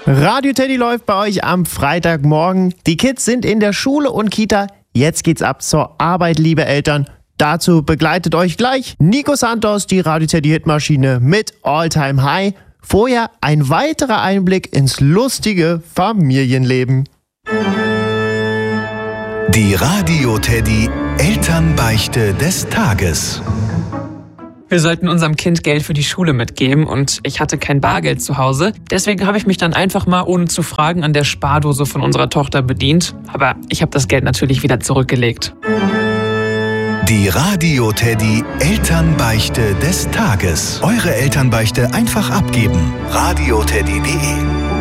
Radio Teddy läuft bei euch am Freitagmorgen. Die Kids sind in der Schule und Kita. Jetzt geht's ab zur Arbeit, liebe Eltern. Dazu begleitet euch gleich Nico Santos, die Radio Teddy Hitmaschine mit All Time High. Vorher ein weiterer Einblick ins lustige Familienleben. Die Radio Teddy Elternbeichte des Tages. Wir sollten unserem Kind Geld für die Schule mitgeben und ich hatte kein Bargeld zu Hause. Deswegen habe ich mich dann einfach mal, ohne zu fragen, an der Spardose von unserer Tochter bedient. Aber ich habe das Geld natürlich wieder zurückgelegt. Die Radio Teddy Elternbeichte des Tages. Eure Elternbeichte einfach abgeben. radioteddy.de